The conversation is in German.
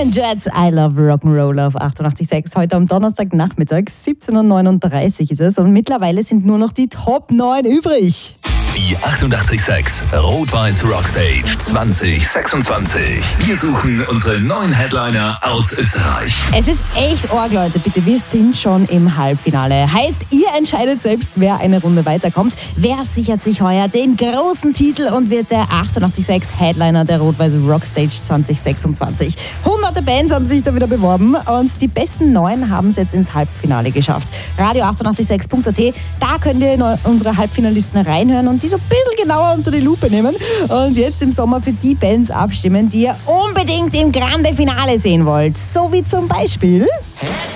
Joan Jett, I Love Rock'n'Roll auf 88.6. Heute am Donnerstagnachmittag, 17.39 Uhr ist es. Und mittlerweile sind nur noch die Top 9 übrig. Die 88.6 Rot-Weiß Rockstage 2026. Wir suchen unsere neuen Headliner aus Österreich. Es ist echt arg, Leute. Bitte, wir sind schon im Halbfinale. Heißt, ihr entscheidet selbst, wer eine Runde weiterkommt. Wer sichert sich heuer den großen Titel und wird der 88.6 Headliner der Rot-Weiß Rockstage 2026. Hunderte Bands haben sich da wieder beworben und die besten 9 haben es jetzt ins Halbfinale geschafft. Radio886.at, da könnt ihr in unsere Halbfinalisten reinhören und die so ein bisschen genauer unter die Lupe nehmen und jetzt im Sommer für die Bands abstimmen, die ihr unbedingt im Grande Finale sehen wollt. So wie zum Beispiel